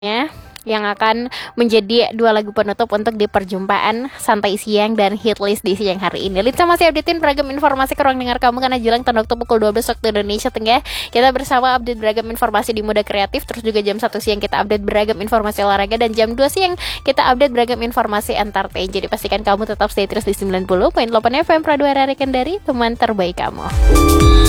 yang akan menjadi dua lagu penutup untuk di perjumpaan santai siang dan hit list di siang hari ini. Litsa masih updatein beragam informasi ke ruang dengar kamu karena jelang tengah waktu pukul 12 waktu Indonesia Tengah. Kita bersama update beragam informasi di Muda Kreatif, terus juga jam 1 siang kita update beragam informasi olahraga, dan jam 2 siang kita update beragam informasi entertain. Jadi pastikan kamu tetap stay terus di 90.8 FM Pradua Rari Kendari, teman terbaik kamu.